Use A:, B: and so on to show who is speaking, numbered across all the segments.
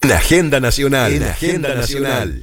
A: En Agenda Nacional. En Agenda Nacional.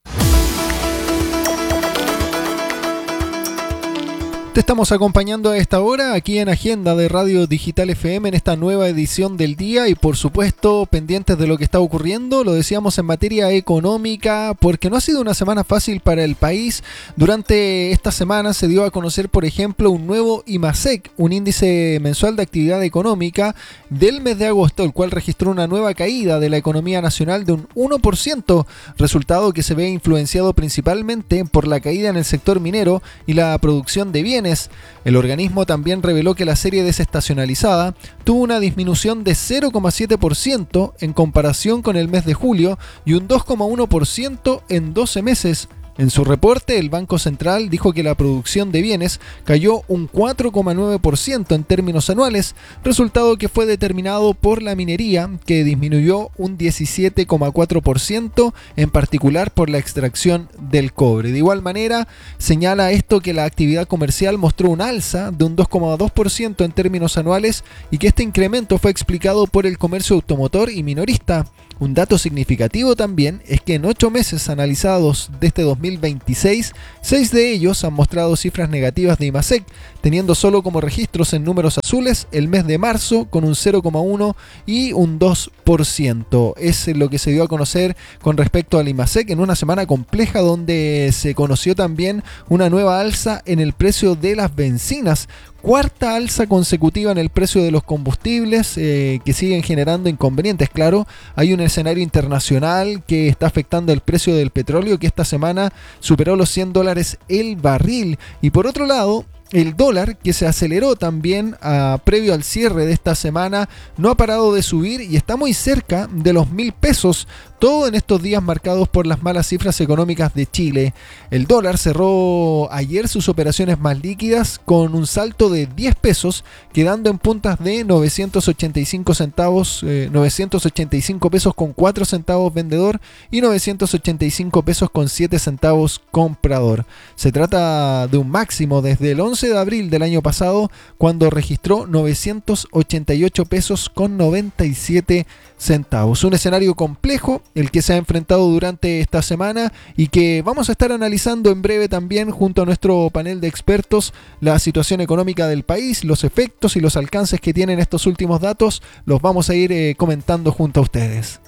B: Te estamos acompañando a esta hora aquí en Agenda de Radio Digital FM en esta nueva edición del día y por supuesto pendientes de lo que está ocurriendo, lo decíamos en materia económica porque no ha sido una semana fácil para el país. Durante esta semana se dio a conocer por ejemplo un nuevo IMASEC, un índice mensual de actividad económica del mes de agosto, el cual registró una nueva caída de la economía nacional de un 1%, resultado que se ve influenciado principalmente por la caída en el sector minero y la producción de bienes. El organismo también reveló que la serie desestacionalizada tuvo una disminución de 0,7% en comparación con el mes de julio y un 2,1% en 12 meses. En su reporte, el Banco Central dijo que la producción de bienes cayó un 4,9% en términos anuales, resultado que fue determinado por la minería, que disminuyó un 17,4%, en particular por la extracción del cobre. De igual manera, señala esto que la actividad comercial mostró un alza de un 2,2% en términos anuales y que este incremento fue explicado por el comercio automotor y minorista. Un dato significativo también es que en 8 meses analizados de este 2026, 6 de ellos han mostrado cifras negativas de IMASEC, teniendo solo como registros en números azules el mes de marzo con un 0,1 y un 2%. Es lo que se dio a conocer con respecto al IMASEC en una semana compleja donde se conoció también una nueva alza en el precio de las bencinas. Cuarta alza consecutiva en el precio de los combustibles que siguen generando inconvenientes. Claro, hay un escenario internacional que está afectando el precio del petróleo que esta semana superó los $100 el barril. Y por otro lado, el dólar, que se aceleró también previo al cierre de esta semana, no ha parado de subir y está muy cerca de los 1.000 pesos, todo en estos días marcados por las malas cifras económicas de Chile. El dólar cerró ayer sus operaciones más líquidas con un salto de 10 pesos, quedando en puntas de 985 centavos, 985 pesos con 4 centavos vendedor y 985 pesos con 7 centavos comprador. Se trata de un máximo desde el 11 de abril del año pasado, cuando registró 988 pesos con 97 centavos. Un escenario complejo el que se ha enfrentado durante esta semana y que vamos a estar analizando en breve también junto a nuestro panel de expertos la situación económica del país, los efectos y los alcances que tienen estos últimos datos, los vamos a ir comentando junto a ustedes.